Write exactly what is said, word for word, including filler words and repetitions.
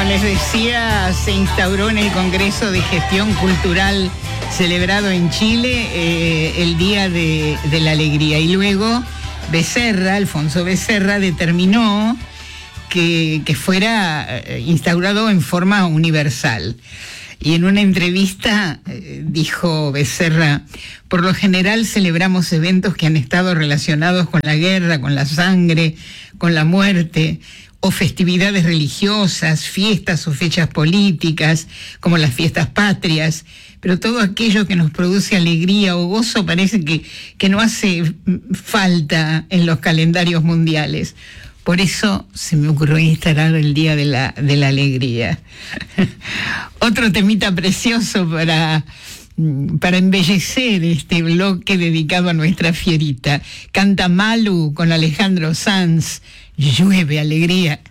como les decía, se instauró en el Congreso de Gestión Cultural celebrado en Chile eh, el Día de, de la Alegría. Y luego Becerra, Alfonso Becerra, determinó que, que fuera instaurado en forma universal. Y en una entrevista eh, dijo Becerra: por lo general celebramos eventos que han estado relacionados con la guerra, con la sangre, con la muerte, o festividades religiosas, fiestas o fechas políticas, como las fiestas patrias, pero todo aquello que nos produce alegría o gozo parece que, que no hace falta en los calendarios mundiales. Por eso se me ocurrió instalar el Día de la, de la Alegría. Otro temita precioso para, para embellecer este bloque dedicado a nuestra fierita. Canta Malú con Alejandro Sanz, Llueve Alegría.